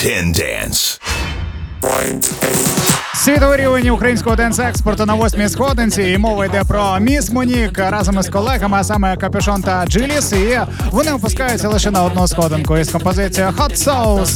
10 Dance. Світовий рівень українського денс-експорту на 8-й сходинці, і мова йде про Міс Монік разом із колегами, а саме Капюшон та Джиліс, і вони опускаються лише на одну сходинку із композицією Hot Sauce.